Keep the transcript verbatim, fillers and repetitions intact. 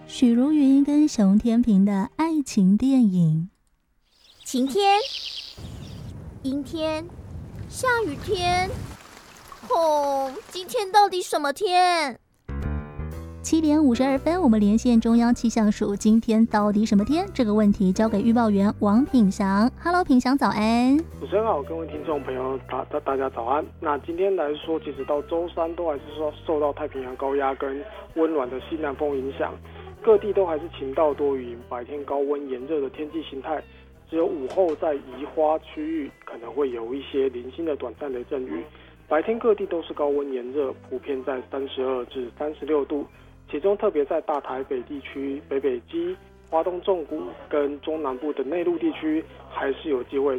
许茹芸跟熊天平的爱情电影。 晴天、阴天、下雨天，哦，今天到底什么天？ 七点五十二分，我们连线中央气象署，今天到底什么天？这个问题交给预报员王品祥。Hello， 品祥早安。 主持人好，各位听众朋友，大大大家早安。那今天来说，其实到周三都还是说受到太平洋高压跟温暖的西南风影响，各地都还是晴到多云，白天高温炎热的天气形态。只有午后在宜花区域可能会有一些零星的短暂雷阵雨。白天各地都是高温炎热，普遍在三十二至三十六度。其中特别在大台北地区、北北基、花东纵谷跟中南部的内陆地区，还是有机会